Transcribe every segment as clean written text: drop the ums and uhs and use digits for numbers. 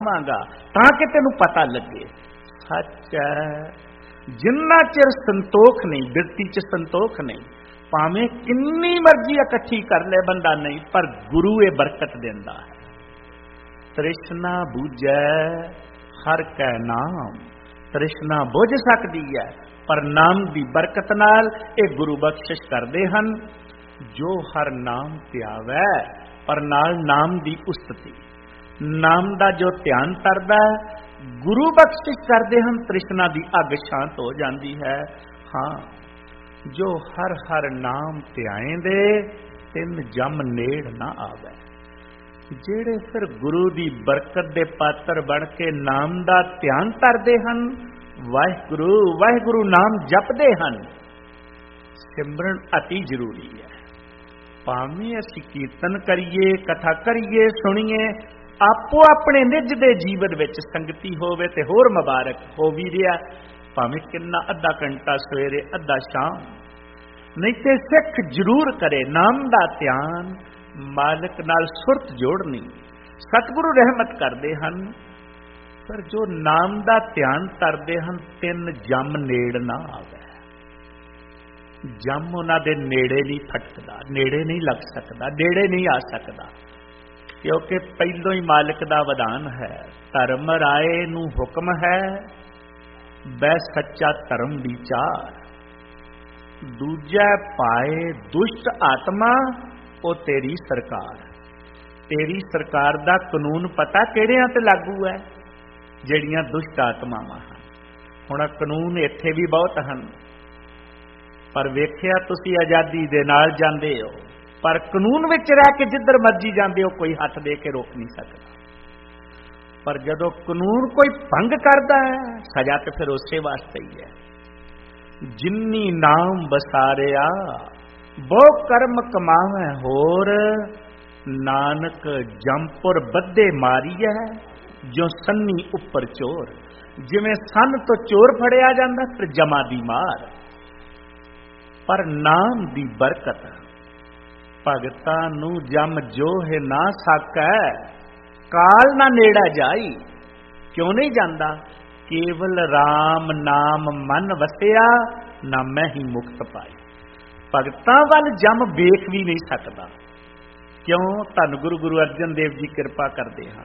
ਮੰਗਾ ਤਾਂ ਕਿ ਤੈਨੂੰ ਪਤਾ ਲੱਗੇ ਸੱਚ ਹੈ। ਜਿੰਨਾ ਚਿਰ ਸੰਤੋਖ ਨਹੀਂ, ਬਿਰਤੀ ਚ ਸੰਤੋਖ ਨਹੀਂ, ਭਾਵੇਂ ਕਿੰਨੀ ਮਰਜ਼ੀ ਇਕੱਠੀ ਕਰ ਲੈ ਬੰਦਾ ਨਹੀਂ, ਪਰ ਗੁਰੂ ਇਹ ਬਰਕਤ ਦਿੰਦਾ ਹੈ। ਤ੍ਰਿਸ਼ਨਾ ਬੁਝੈ ਹਰ ਕੈ ਨਾਮ, ਤ੍ਰਿਸ਼ਨਾ ਬੁਝ ਸਕਦੀ ਹੈ ਪਰ ਨਾਮ ਦੀ ਬਰਕਤ ਨਾਲ ਇਹ ਗੁਰੂ ਬਖਸ਼ਿਸ਼ ਕਰਦੇ ਹਨ। ਜੋ ਹਰ ਨਾਮ ਧਿਆਵੈ, ਪਰ ਨਾਲ ਨਾਮ ਦੀ ਉਸਤਤੀ, ਨਾਮ ਦਾ ਜੋ ਧਿਆਨ ਕਰਦਾ ਗੁਰੂ ਬਖਸ਼ਿਸ਼ ਕਰਦੇ ਹਨ, ਤ੍ਰਿਸ਼ਨਾ ਦੀ ਅੱਗ ਸ਼ਾਂਤ ਹੋ ਜਾਂਦੀ ਹੈ। ਹਾਂ, ਜੋ ਹਰ ਹਰ ਨਾਮ ਧਿਆਏਂਦੇ ਤਿੰਨ ਜਮ ਨੇੜ ਨਾ ਆਵੇ। ਜਿਹੜੇ ਫਿਰ ਗੁਰੂ ਦੀ ਬਰਕਤ ਦੇ ਪਾਤਰ ਬਣ ਕੇ ਨਾਮ ਦਾ ਧਿਆਨ ਕਰਦੇ ਹਨ, ਵਾਹਿਗੁਰੂ ਵਾਹਿਗੁਰੂ ਨਾਮ ਜਪਦੇ ਹਨ, ਸਿਮਰਨ ਅਤੀ ਜ਼ਰੂਰੀ ਹੈ। ਭਾਵੇਂ ਅਸੀਂ ਕੀਰਤਨ ਕਰੀਏ, ਕਥਾ ਕਰੀਏ, ਸੁਣੀਏ, ਆਪੋ ਆਪਣੇ ਨਿੱਜ ਦੇ ਜੀਵਨ ਵਿੱਚ ਸੰਗਤੀ ਹੋਵੇ ਤੇ ਹੋਰ ਮੁਬਾਰਕ ਹੋ ਵੀ ਰਿਹਾ, ਭਾਵੇਂ ਕਿੰਨਾ ਅੱਧਾ ਘੰਟਾ ਸਵੇਰੇ, ਅੱਧਾ ਸ਼ਾਮ, ਨਹੀਂ ਤੇ ਸਿੱਖ ਜ਼ਰੂਰ ਕਰੇ ਨਾਮ ਦਾ ਧਿਆਨ, ਮਾਲਕ ਨਾਲ ਸੁਰਤ ਜੋੜਨੀ। ਸਤਿਗੁਰੂ ਰਹਿਮਤ ਕਰਦੇ ਹਨ, ਪਰ ਜੋ ਨਾਮ ਦਾ ਧਿਆਨ ਕਰਦੇ ਹਨ ਤਿੰਨ ਜਮ ਨੇੜ ਨਾ ਆਵੇ। ਜਮ ਉਹਨਾਂ ਦੇ ਨੇੜੇ ਨਹੀਂ ਫਟਕਦਾ, ਨੇੜੇ ਨਹੀਂ ਲੱਗ ਸਕਦਾ, ਨੇੜੇ ਨਹੀਂ ਆ ਸਕਦਾ, ਕਿਉਂਕਿ ਪਹਿਲੋਂ ਹੀ ਮਾਲਕ ਦਾ ਵਿਧਾਨ ਹੈ, ਧਰਮ ਰਾਏ ਨੂੰ ਹੁਕਮ ਹੈ, ਬੈ ਸੱਚਾ ਧਰਮ ਵਿਚਾਰ। ਦੂਜਾ ਪਾਏ ਦੁਸ਼ਟ ਆਤਮਾ, ਉਹ ਤੇਰੀ ਸਰਕਾਰ। ਤੇਰੀ ਸਰਕਾਰ ਦਾ ਕਾਨੂੰਨ ਪਤਾ ਕਿਹੜਿਆਂ ਤੇ ਲਾਗੂ ਹੈ? ਜਿਹੜੀਆਂ ਦੁਸ਼ਟ ਆਤਮਾਵਾਂ ਹਨ। ਹੁਣ ਕਾਨੂੰਨ ਇੱਥੇ ਵੀ ਬਹੁਤ ਹਨ, ਪਰ ਵੇਖਿਆ ਤੁਸੀਂ ਆਜ਼ਾਦੀ ਦੇ ਨਾਲ ਜਾਂਦੇ ਹੋ, ਪਰ ਕਾਨੂੰਨ ਵਿੱਚ ਰਹਿ ਕੇ ਜਿੱਧਰ ਮਰਜੀ ਜਾਂਦੇ ਹੋ ਕੋਈ ਹੱਥ ਦੇ ਕੇ ਰੋਕ ਨਹੀਂ ਸਕਦਾ। ਪਰ ਜਦੋਂ ਕਾਨੂੰਨ ਕੋਈ ਭੰਗ ਕਰਦਾ ਹੈ, ਸਜ਼ਾ ਤੇ ਫਿਰ ਉਸੇ ਵਾਸਤੇ ਹੀ ਹੈ। ਜਿੰਨੀ ਨਾਮ ਬਸਾਰਿਆ ਬਹੁ ਕਰਮ ਕਮਾਵੇ ਹੋਰ, ਨਾਨਕ ਜੰਪੁਰ ਬੱਧੇ ਮਾਰੀਐ ਜੋ ਸੰਨੀ ਉੱਪਰ ਚੋਰ। ਜਿਵੇਂ ਸੰਨ ਤੋਂ ਚੋਰ ਫੜਿਆ ਜਾਂਦਾ, ਫਿਰ ਜਮਾ ਦੀ ਮਾਰ। ਪਰ ਨਾਮ ਦੀ ਬਰਕਤ ਭਗਤਾਂ ਨੂੰ ਜਮ ਜੋਹ ਨਾ ਸਕੈ, ਕਾਲ ਨਾ ਨੇੜਾ ਜਾਈ। ਕਿਉਂ ਨਹੀਂ ਜਾਂਦਾ? ਕੇਵਲ ਰਾਮ ਨਾਮ ਮਨ ਵਸਿਆ, ਨਾ ਮੈਂ ਹੀ ਮੁਕਤ ਪਾਈ। ਭਗਤਾਂ ਵੱਲ ਜਮ ਵੇਖ ਵੀ ਨਹੀਂ ਸਕਦਾ। ਕਿਉਂ? ਧੰਨ ਗੁਰੂ ਅਰਜਨ ਦੇਵ ਜੀ ਕਿਰਪਾ ਕਰਦੇ ਹਨ।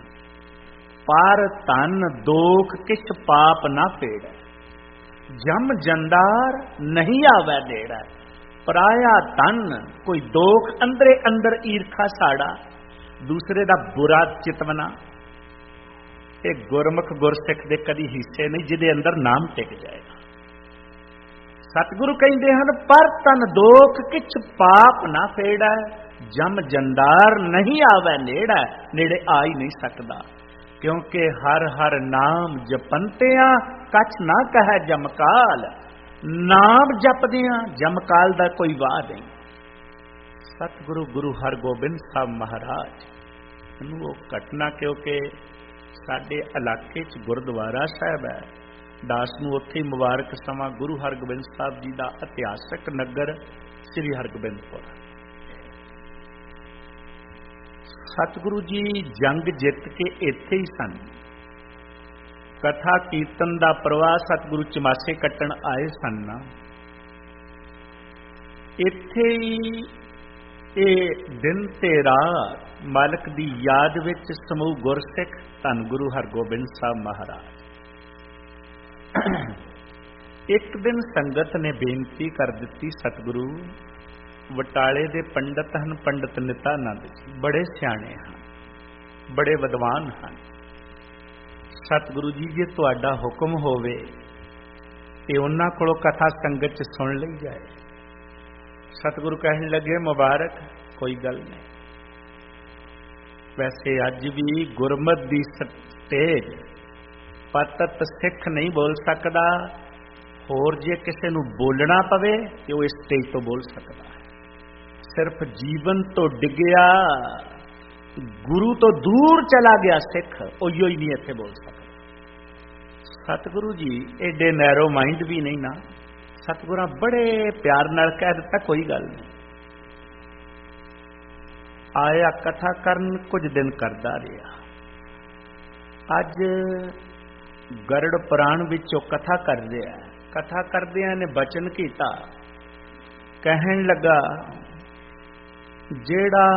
ਪਰ ਧਨ ਦੋਖ ਕਿਛ ਪਾਪ ਨਾ ਪੇੜੈ, ਜਮ ਜੰਦਾਰ ਨਹੀਂ ਆਵੈ ਨੇੜਾ। ਪਰਾਇਆ ਧਨ ਕੋਈ ਦੋਖ ਅੰਦਰੇ ਅੰਦਰ ਈਰਖਾ ਸਾੜਾ, ਦੂਸਰੇ ਦਾ ਬੁਰਾ ਚਿਤਵਨਾ, ਇਹ ਗੁਰਮੁਖ ਗੁਰਸਿੱਖ ਦੇ ਕਦੀ ਹਿੱਸੇ ਨਹੀਂ, ਜਿਹਦੇ ਅੰਦਰ ਨਾਮ ਟਿਕ ਜਾਏਗਾ। ਸਤਿਗੁਰੂ ਕਹਿੰਦੇ ਹਨ, ਪਰ ਤਨ ਦੋਖ ਕਿਛ ਪਾਪ ਨਾ ਫੇੜੈ, ਜਮ ਜੰਦਾਰ ਨਹੀਂ ਆਵੈ ਨੇੜਾ। ਨੇੜੇ ਆ ਹੀ ਨਹੀਂ ਸਕਦਾ, ਕਿਉਂਕਿ ਹਰ ਹਰ ਨਾਮ ਜਪੰਤਿਆਂ ਕਛ ਨਾ ਕਹੈ ਜਮਕਾਲ। ਨਾਮ ਜਪਦਿਆਂ ਜਮਕਾਲ ਦਾ ਕੋਈ ਵਾਹ ਨਹੀਂ। ਸਤਿਗੁਰੂ ਗੁਰੂ ਹਰਗੋਬਿੰਦ ਸਾਹਿਬ ਮਹਾਰਾਜ ਨੂੰ ਉਹ ਘਟਨਾ, ਕਿਉਂਕਿ ਸਾਡੇ ਇਲਾਕੇ 'ਚ ਗੁਰਦੁਆਰਾ ਸਾਹਿਬ ਹੈ, ਦਾਸ ਨੂੰ ਉੱਥੇ ਮੁਬਾਰਕ ਸਮਾਂ ਗੁਰੂ ਹਰਗੋਬਿੰਦ ਸਾਹਿਬ ਜੀ ਦਾ ਇਤਿਹਾਸਕ ਨਗਰ ਸ੍ਰੀ ਹਰਗੋਬਿੰਦਪੁਰ। ਸਤਿਗੁਰੂ ਜੀ ਜੰਗ ਜਿੱਤ ਕੇ ਇੱਥੇ ਹੀ ਸਨ। ਕਥਾ ਕੀਰਤਨ ਦਾ ਪ੍ਰਵਾਹ ਸਤਿਗੁਰੂ ਚਮਾਸੇ ਕੱਟਣ ਆਏ ਸਨ। ਇੱਥੇ ਹੀ ਇਹ ਦਿਨ ਤੇ ਰਾਤ ਮਾਲਕ ਦੀ ਯਾਦ ਵਿੱਚ ਸਮੂਹ ਗੁਰਸਿੱਖ ਧੰਨ ਗੁਰੂ ਹਰਗੋਬਿੰਦ ਸਾਹਿਬ ਮਹਾਰਾਜ। ਇੱਕ ਦਿਨ ਸੰਗਤ ਨੇ ਬੇਨਤੀ ਕਰ ਦਿੱਤੀ, ਸਤਿਗੁਰੂ ਬਟਾਲੇ ਦੇ ਪੰਡਤ ਹਨ, ਪੰਡਤ ਨਿਤਾਨੰਦ ਜੀ, ਬੜੇ ਸਿਆਣੇ ਹਨ, ਬੜੇ ਵਿਦਵਾਨ ਹਨ। ਸਤਿਗੁਰੂ ਜੀ, ਜੇ ਤੁਹਾਡਾ ਹੁਕਮ ਹੋਵੇ ਤੇ ਉਹਨਾਂ ਕੋਲੋਂ ਕਥਾ ਸੰਗਤ 'ਚ ਸੁਣ ਲਈ ਜਾਏ। ਸਤਿਗੁਰੂ ਕਹਿਣ ਲੱਗੇ, ਮੁਬਾਰਕ, ਕੋਈ ਗੱਲ ਨਹੀਂ। ਵੈਸੇ ਅੱਜ ਵੀ ਗੁਰਮਤਿ ਦੀ ਸਟੇਜ ਪਤਤ ਸਿੱਖ ਨਹੀਂ ਬੋਲ ਸਕਦਾ, ਹੋਰ ਜੇ ਕਿਸੇ ਨੂੰ ਬੋਲਣਾ ਪਵੇ ਤੇ ਉਹ ਇਸ ਸਟੇਜ ਤੋਂ ਬੋਲ ਸਕਦਾ ਹੈ। ਸਿਰਫ ਜੀਵਨ ਤੋਂ ਡਿੱਗਿਆ, ਗੁਰੂ ਤੋਂ ਦੂਰ ਚਲਾ ਗਿਆ ਸਿੱਖ, ਉਹੀਓ ਹੀ ਨਹੀਂ ਇੱਥੇ ਬੋਲ ਸਕਦਾ। ਸਤਿਗੁਰੂ ਜੀ ਏਡੇ ਨੈਰੋ ਮਾਈਂਡ ਵੀ ਨਹੀਂ ਨਾ। ਸਤਿਗੁਰਾਂ ਬੜੇ ਪਿਆਰ ਨਾਲ ਕਹਿ ਦਿੱਤਾ, ਕੋਈ ਗੱਲ ਨਹੀਂ। ਆਇਆ ਕਥਾ ਕਰਨ, ਕੁਝ ਦਿਨ ਕਰਦਾ ਰਿਹਾ। ਅੱਜ ਗਰੜ ਪੁਰਾਣ ਵਿੱਚੋਂ ਕਥਾ ਕਰਦੇ ਆ। ਕਥਾ ਕਰਦਿਆਂ ਨੇ ਬਚਨ ਕੀਤਾ, ਕਹਿਣ ਲੱਗਾ ਜਿਹੜਾ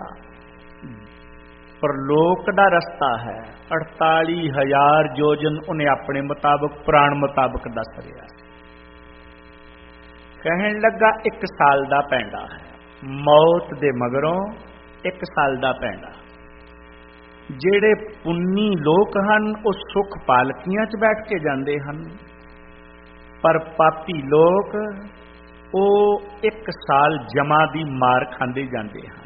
ਪ੍ਰਲੋਕ ਦਾ ਰਸਤਾ ਹੈ 48,000 ਯੋਜਨ ਉਹਨੇ ਆਪਣੇ ਮੁਤਾਬਕ ਪੁਰਾਣ ਮੁਤਾਬਕ ਦੱਸ ਰਿਹਾ। ਕਹਿਣ ਲੱਗਾ 1 ਸਾਲ ਦਾ ਪੈਂਡਾ ਹੈ, ਮੌਤ ਦੇ ਮਗਰੋਂ 1 ਸਾਲ ਦਾ ਪੈਂਡਾ। ਜਿਹੜੇ ਪੁੰਨੀ ਲੋਕ ਹਨ ਉਹ ਸੁਖ ਪਾਲਕੀਆਂ 'ਚ ਬੈਠ ਕੇ ਜਾਂਦੇ ਹਨ, ਪਰ ਪਾਪੀ ਲੋਕ ਉਹ 1 ਸਾਲ ਜਮਾ ਦੀ ਮਾਰ ਖਾਂਦੇ ਜਾਂਦੇ ਹਨ।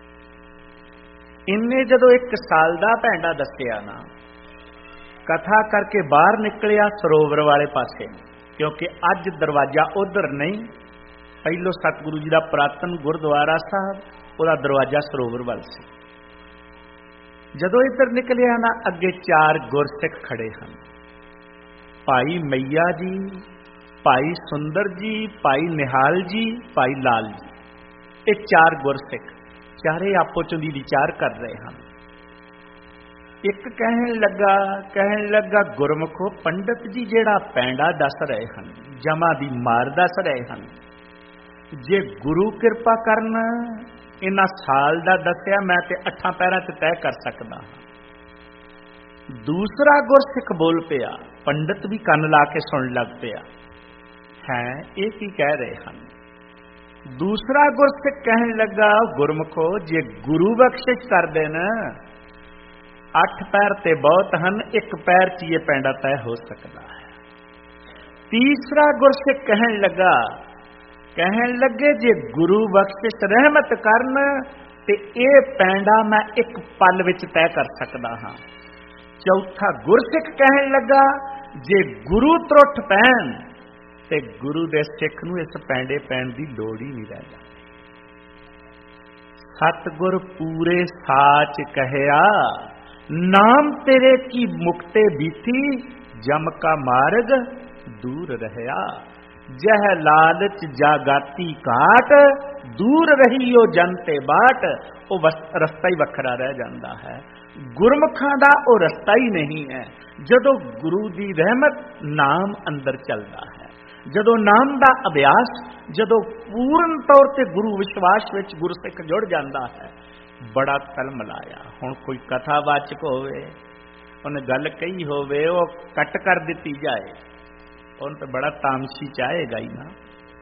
ਇੰਨੇ ਜਦੋਂ 1 ਸਾਲ ਦਾ ਪੈਂਡਾ ਦੱਸਿਆ ਨਾ, ਕਥਾ ਕਰਕੇ ਬਾਹਰ ਨਿਕਲਿਆ ਸਰੋਵਰ ਵਾਲੇ ਪਾਸੇ, ਕਿਉਂਕਿ ਅੱਜ ਦਰਵਾਜ਼ਾ ਉਧਰ ਨਹੀਂ, ਪਹਿਲੋਂ ਸਤਿਗੁਰੂ ਜੀ ਦਾ ਪੁਰਾਤਨ ਗੁਰਦੁਆਰਾ ਸਾਹਿਬ, ਉਹਦਾ ਦਰਵਾਜ਼ਾ ਸਰੋਵਰ ਵੱਲ ਸੀ। ਜਦੋਂ ਇੱਧਰ ਨਿਕਲਿਆ ਨਾ, ਅੱਗੇ 4 ਗੁਰਸਿੱਖ ਖੜੇ ਹਨ, ਭਾਈ ਮਈਆ ਜੀ, ਭਾਈ ਸੁੰਦਰ ਜੀ, ਭਾਈ ਨਿਹਾਲ ਜੀ, ਭਾਈ ਲਾਲ ਜੀ। ਇਹ 4 ਗੁਰਸਿੱਖ ਚਾਰੇ ਆਪੋ ਚ ਦੀ ਵਿਚਾਰ ਕਰ ਰਹੇ ਹਨ। ਇੱਕ ਕਹਿਣ ਲੱਗਾ ਗੁਰਮੁਖੋ ਪੰਡਤ ਜੀ ਜਿਹੜਾ ਪੈਂਡਾ ਦੱਸ ਰਹੇ ਹਨ, ਜਮਾ ਦੀ ਮਾਰ ਦੱਸ ਰਹੇ ਹਨ, ਜੇ ਗੁਰੂ ਕਿਰਪਾ ਕਰਨ ਇਹਨਾਂ ਸਾਲ ਦਾ ਦੱਸਿਆ ਮੈਂ ਤੇ 8 ਪੈਰਾਂ 'ਚ ਤੈਅ ਕਰ ਸਕਦਾ ਹਾਂ। ਦੂਸਰਾ ਗੁਰਸਿੱਖ ਬੋਲ ਪਿਆ, ਪੰਡਤ ਵੀ ਕੰਨ ਲਾ ਕੇ ਸੁਣ ਲੱਗ ਪਿਆ, ਹੈ ਇਹ ਕੀ ਕਹਿ ਰਹੇ ਹਨ। ਦੂਸਰਾ ਗੁਰਸਿੱਖ ਕਹਿਣ ਲੱਗਾ ਗੁਰਮੁਖੋ ਜੇ ਗੁਰੂ ਬਖਸ਼ਿਸ਼ ਕਰ ਦੇਣ 8 ਪੈਰ ਤੇ ਬਹੁਤ ਹਨ, 1 ਪੈਰ 'ਚ ਇਹ ਪੈਂਡਾ ਤੈਅ ਹੋ ਸਕਦਾ ਹੈ। ਤੀਸਰਾ ਗੁਰਸਿੱਖ ਕਹਿਣ ਲੱਗੇ ਜੇ ਗੁਰੂ ਬਖਸ਼ਿਸ਼ ਰਹਿਮਤ ਕਰਨ ਤੇ ਇਹ ਪੈਂਡਾ ਮੈਂ 1 ਪਲ ਵਿੱਚ ਤੈਅ ਕਰ ਸਕਦਾ ਹਾਂ। ਚੌਥਾ ਗੁਰਸਿੱਖ ਕਹਿਣ ਲੱਗਾ ਜੇ ਗੁਰੂ ਤਰੁੱਠ ਪੈਣ ਤੇ ਗੁਰੂ ਦੇ ਸਿੱਖ ਨੂੰ ਇਸ ਪੈਂਡੇ ਪੈਣ ਦੀ ਲੋੜ ਹੀ ਨਹੀਂ ਰਹਿ ਜਾਂਦੀ। ਸਤਿਗੁਰ ਪੂਰੇ ਸਾਚ ਕਹਿਆ, ਨਾਮ ਤੇਰੇ ਕੀ ਮੁਕਤੇ ਬੀਤੀ, ਜਮ ਕਾ ਮਾਰਗ ਦੂਰ ਰਹਿਆ। ਜਹ ਲਾਲਚ ਜਾਗਾਤੀ ਘਾਟ, ਦੂਰ ਰਹੀ ਉਹ ਜਨ ਤੇ ਬਾਟ। ਉਹ ਰਸਤਾ ਹੀ ਵੱਖਰਾ ਰਹਿ ਜਾਂਦਾ ਹੈ, ਗੁਰਮੁਖਾਂ ਦਾ ਉਹ ਰਸਤਾ ਹੀ ਨਹੀਂ ਹੈ। ਜਦੋਂ ਗੁਰੂ ਦੀ ਰਹਿਮਤ ਨਾਮ ਅੰਦਰ ਚੱਲਦਾ ਹੈ, ਜਦੋਂ ਨਾਮ ਦਾ ਅਭਿਆਸ, ਜਦੋਂ ਪੂਰਨ ਤੌਰ ਤੇ ਗੁਰੂ ਵਿਸ਼ਵਾਸ ਵਿੱਚ ਗੁਰਸਿੱਖ ਜੁੜ ਜਾਂਦਾ ਹੈ, ਬੜਾ ਕਲਮ ਲਾਇਆ। ਹੁਣ ਕੋਈ ਕਥਾਵਾਚਕ ਹੋਵੇ, ਉਹਨੇ ਗੱਲ ਕਹੀ ਹੋਵੇ, ਉਹ ਕੱਟ ਕਰ ਦਿੱਤੀ ਜਾਏ, ਉਹਨੂੰ ਤਾਂ ਬੜਾ ਤਾਮਸੀ ਚਾਹੇਗਾ ਹੀ ਨਾ।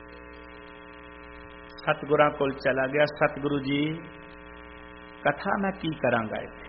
ਸਤਿਗੁਰਾਂ ਕੋਲ ਚਲਾ ਗਿਆ, ਸਤਿਗੁਰੂ ਜੀ ਕਥਾ ਮੈਂ ਕੀ ਕਰਾਂਗਾ ਇੱਥੇ,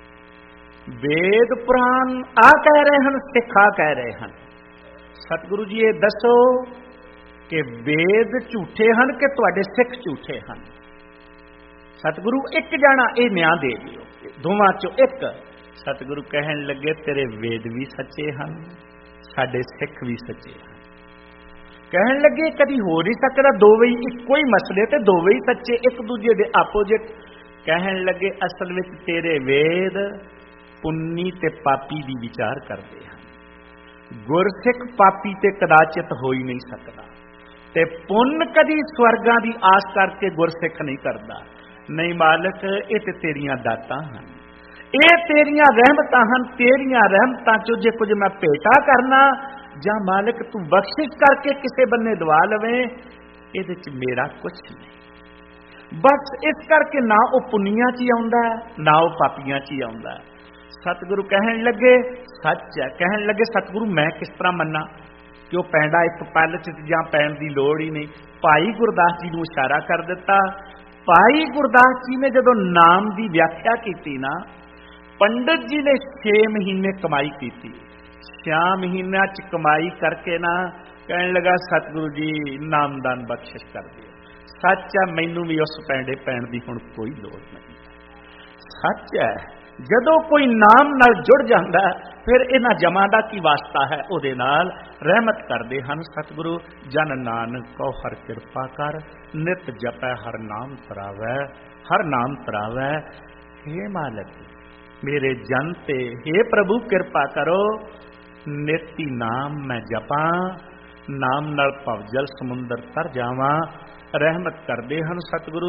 ਵੇਦ ਪੁਰਾਣ ਆ ਕਹਿ ਰਹੇ ਹਨ, ਸਿੱਖ ਆ ਕਹਿ ਰਹੇ ਹਨ। ਸਤਿਗੁਰੂ ਜੀ ਇਹ ਦੱਸੋ ਕਿ ਵੇਦ ਝੂਠੇ ਹਨ ਕਿ ਤੁਹਾਡੇ ਸਿੱਖ ਝੂਠੇ ਹਨ। ਸਤਿਗੁਰੂ ਇੱਕ ਜਾਣਾ ਇਹ ਨਿਆਂ ਦੇ ਦਿਓ, ਦੋਵਾਂ ਚੋਂ ਇੱਕ। ਸਤਿਗੁਰੂ ਕਹਿਣ ਲੱਗੇ ਤੇਰੇ ਵੇਦ ਵੀ ਸੱਚੇ ਹਨ, ਸਾਡੇ ਸਿੱਖ ਵੀ ਸੱਚੇ ਹਨ। ਕਹਿਣ ਲੱਗੇ ਕਦੀ ਹੋ ਨਹੀਂ ਸਕਦਾ ਦੋਵੇਂ ਇੱਕੋ ਹੀ ਮਸਲੇ ਤੇ ਦੋਵੇਂ ਹੀ ਸੱਚੇ, ਇੱਕ ਦੂਜੇ ਦੇ ਆਪੋਜਿਟ। ਕਹਿਣ ਲੱਗੇ ਅਸਲ ਵਿੱਚ ਤੇਰੇ ਵੇਦ ਪੁੰਨੀ ਤੇ ਪਾਪੀ ਦੀ ਵਿਚਾਰ ਕਰਦੇ ਹਨ, ਗੁਰਸਿੱਖ ਪਾਪੀ ਤੇ ਕਦਾਚਿਤ ਹੋ ਹੀ ਨਹੀਂ ਸਕਦਾ, ਤੇ ਪੁੰਨ ਕਦੀ ਸਵਰਗਾਂ ਦੀ ਆਸ ਕਰਕੇ ਗੁਰਸਿੱਖ ਨਹੀਂ ਕਰਦਾ। ਨਹੀਂ ਮਾਲਕ, ਇਹ ਤੇ ਤੇਰੀਆਂ ਦਾਤਾਂ ਹਨ, ਇਹ ਤੇਰੀਆਂ ਰਹਿਮਤਾਂ ਹਨ। ਤੇਰੀਆਂ ਰਹਿਮਤਾਂ ਚੋਂ ਜੇ ਕੁਝ ਮੈਂ ਭੇਟਾ ਕਰਨਾ ਜਾਂ ਮਾਲਕ ਤੂੰ ਬਖਸ਼ਿਸ਼ ਕਰਕੇ ਕਿਸੇ ਬੰਨੇ ਦਵਾ ਲਵੇਂ, ਇਹਦੇ ਚ ਮੇਰਾ ਕੁਝ ਨਹੀਂ। ਬਸ ਇਸ ਕਰਕੇ ਨਾ ਉਹ ਪੁੰਨੀਆਂ ਚ ਹੀ ਆਉਂਦਾ, ਨਾ ਉਹ ਪਾਪੀਆਂ ਚ ਹੀ ਆਉਂਦਾ। ਸਤਿਗੁਰੂ ਕਹਿਣ ਲੱਗੇ ਸੱਚ ਹੈ। ਕਹਿਣ ਲੱਗੇ ਸਤਿਗੁਰੂ ਮੈਂ ਕਿਸ ਤਰ੍ਹਾਂ ਮੰਨਾਂ ਕਿ ਉਹ ਪੈਂਡਾ 1 ਪਲ ਚ ਜਾਂ ਪੈਣ ਦੀ ਲੋੜ ਹੀ ਨਹੀਂ। ਭਾਈ ਗੁਰਦਾਸ ਜੀ ਨੂੰ ਇਸ਼ਾਰਾ ਕਰ ਦਿੱਤਾ। ਭਾਈ ਗੁਰਦਾਸ ਜੀ ਨੇ ਜਦੋਂ ਨਾਮ ਦੀ ਵਿਆਖਿਆ ਕੀਤੀ ਨਾ, ਪੰਡਤ ਜੀ ਨੇ 6 ਮਹੀਨੇ ਕਮਾਈ ਕੀਤੀ। 6 ਮਹੀਨਿਆਂ ਚ ਕਮਾਈ ਕਰਕੇ ਨਾ ਕਹਿਣ ਲੱਗਾ ਸਤਿਗੁਰੂ ਜੀ ਨਾਮਦਾਨ ਬਖਸ਼ਿਸ਼ ਕਰ ਦਿਓ। ਸੱਚ ਹੈ, ਮੈਨੂੰ ਵੀ ਉਸ ਪੈਂਡੇ ਪੈਣ ਦੀ ਹੁਣ ਕੋਈ ਲੋੜ ਨਹੀਂ। ਸੱਚ ਹੈ, ਜਦੋਂ ਕੋਈ ਨਾਮ ਨਾਲ ਜੁੜ ਜਾਂਦਾ ਫਿਰ ਇਹਨਾਂ ਜਮਾਂ ਦਾ ਕੀ ਵਾਸਤਾ ਹੈ ਉਹਦੇ ਨਾਲ। ਰਹਿਮਤ ਕਰਦੇ ਹਨ ਸਤਿਗੁਰੂ, ਜਨ ਨਾਨਕ ਕੋ ਹਰ ਕਿਰਪਾ ਕਰ, ਨਿਤ ਜਪੈ ਹਰ ਨਾਮ ਤਰਾਵੈ, ਹਰ ਨਾਮ ਤਰਾਵੈ। ਹੇ ਮਾਲਕ ਮੇਰੇ ਜਨ ਤੇ, ਹੇ ਪ੍ਰਭੂ ਕਿਰਪਾ ਕਰੋ, ਨਿਤੀ ਨਾਮ ਮੈਂ ਜਪਾਂ, ਨਾਮ ਨਾਲ ਭਵਜਲ ਸਮੁੰਦਰ ਤਰ ਜਾਵਾਂ। ਰਹਿਮਤ ਕਰਦੇ ਹਨ ਸਤਿਗੁਰੂ,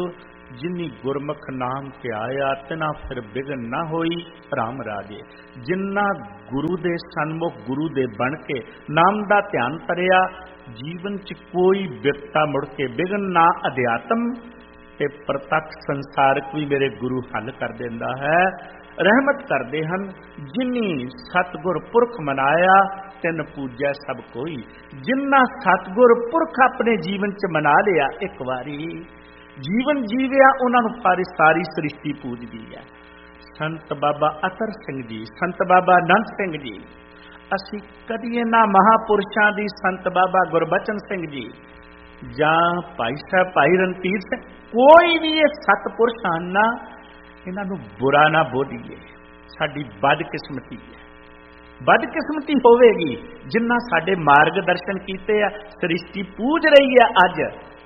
जिन्नी गुरमुख नाम ध्याया तिना फिर बिघन ना होई राम राजे। जिन्ना गुरु दे सन्मुख गुरु दे बन के नाम दा ध्यान धरिया जीवन च कोई विपता मुड़ के बिघन ना। अध्यात्म ते प्रत्यक्ष संसारक भी मेरे गुरु हल कर देंदा है, रहमत करते हैं। जिन्नी सतगुर पुरख मनाया तिन पूजा सब कोई। जिन्ना सतगुर पुरख अपने जीवन च मना लिया एक बारी जीवन जीविया उन्होंने सारी सृष्टि पूजदी है। संत बाबा अतर सिंह जी, संत बाबा नंद सिंह जी, असी कदी इन्हां महापुरुषां दी, संत बाबा गुरबचन सिंह जी जां भाई साहब भाई रणधीर सिंह, कोई भी ये सतपुरुष आना इन्हां नूं बुरा ना बोलीए। साडी बदकिस्मती है, बदकिस्मती होवेगी जिन्ना साडे मार्गदर्शन कीते आ। सृष्टि पूज रही है अज,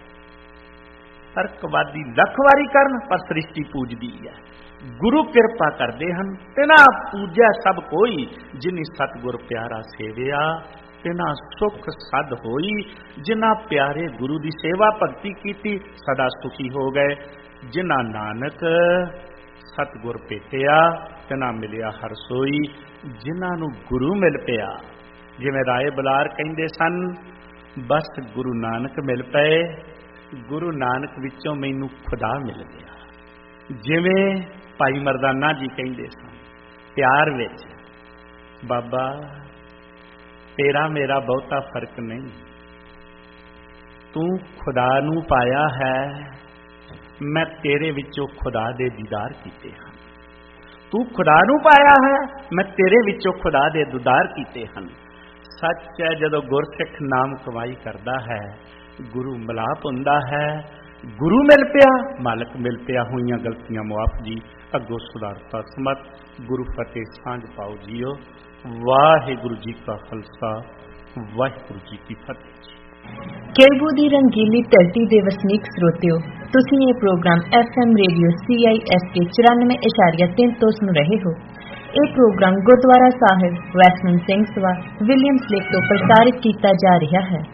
तरकवादी लख वारी करन पर सृष्टि पूजदी है। गुरु कृपा करते हैं तिना पूजा सब कोई। जिन्नी सतगुर प्यारा सेविया तिना सुख सद होई। जिन्ना प्यारे गुरु की सेवा भगती की सदा सुखी हो गए। जिन्ना नानक सतगुर भेटिया तिना मिलिया हर सोई। जिन्हां नूं गुरु मिल पिया, जिवें राय बलार कहंदे सन, बस गुरु नानक मिल पए, गुरु नानक विचों मैनू खुदा मिल गया। जिवें भाई मरदाना जी कहंदे सन प्यार विच, बाबा तेरा मेरा बहुता फर्क नहीं, तू खुदा नू पाया है, मैं तेरे विचों खुदा दे दीदार कीते हैं। तू खुदा नू पाया है, मैं तेरे विचों खुदा दे दीदार कीते हैं। सच है जदों गुरसिख नाम कमाई करता है, गुरु मिलाप हुंदा है। गुरु मिल पिया, मालक मिल पिया, होईयां गलतियां मुआफ जी, अगों सुधारता समत। गुरु फतेह सांझ पाओ जीओ। वाहिगुरु जी का खालसा, वाहिगुरु जी की फतेह जी। केलबू दी रंगीली धरती दे वसनीक श्रोतिओ, तुसीं ये प्रोग्राम FM रेडियो CISK 94.3 तो सुन रहे हो। ये प्रोग्राम गुरुद्वारा साहिब वैष्णव सिंह सभा विलियम्स लेक तो प्रसारित किया जा रहा है।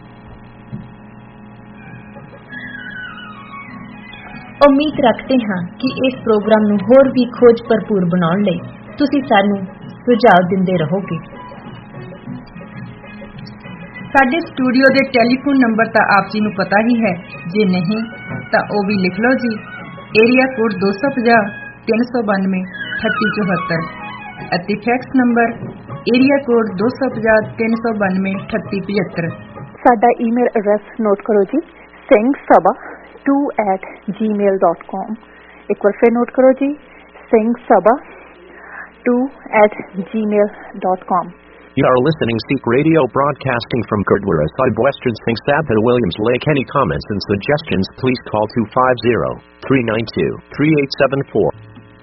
उम्मीद रखते हैं कि इस प्रोग्राम नूं होर भी खोज भरपूर बनाउण लई तुसीं सानूं सुझाव दिंदे रहोगे। साडे स्टूडियो दे टैलीफोन नंबर तां आप जी नूं पता ही है, जे नहीं तां ओ भी लिख लो जी। एरिया कोड 250 392 3874 अते फैक्स नंबर एरिया कोड 250 392 3875। साडा ईमेल एड्रैस नोट करो जी, singhsabha2@gmail.com। एक बार फिर नोट करो जी, singhsabha2@gmail.com। You are listening Sikh Radio broadcasting from Gurdwara Sahib Western Singh Sabha Williams Lake. Any comments and suggestions please call 250-392-3874.